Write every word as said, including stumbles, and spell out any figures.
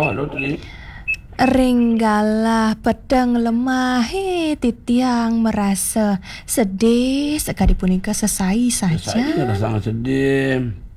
Awak doktor ni. Ringgalah pedang lemah he, Titiang merasa sedih sekali punika sesai saja. Saya dah sangat sedih.